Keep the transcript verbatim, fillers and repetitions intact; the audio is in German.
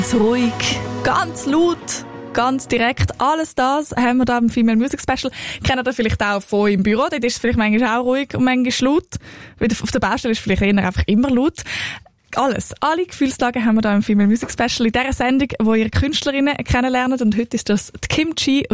Ruhig, ganz laut, ganz direkt. Alles das haben wir da im Female Music Special. Kennt ihr vielleicht auch von im Büro. Dort ist es vielleicht manchmal auch ruhig und manchmal laut. Auf der Baustelle ist es vielleicht eher einfach immer laut. Alles. Alle Gefühlslagen haben wir da im Female Music Special in dieser Sendung, wo ihr Künstlerinnen kennenlernt. Und heute ist das die Kim Chi